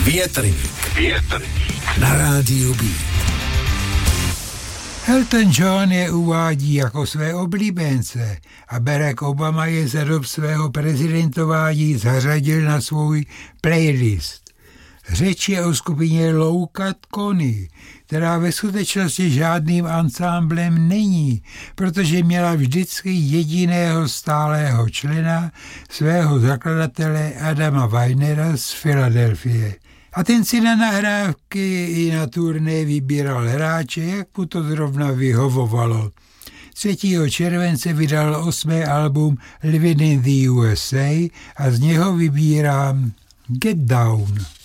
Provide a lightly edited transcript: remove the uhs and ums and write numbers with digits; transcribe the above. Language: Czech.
Větrník na rádiu Beat. Elton John je uvádí jako své oblíbence a Barack Obama je za dob svého prezidentování zařadil na svůj playlist. Řeč je o skupině Low Cut Connie, která ve skutečnosti žádným ansámblem není, protože měla vždycky jediného stálého člena, svého zakladatele Adama Weinera z Filadelfie. A ten si na nahrávky i na turné vybíral hráče, jak mu to zrovna vyhovovalo. 3. července vydal 8. album Living in the USA a z něho vybírám Get Down.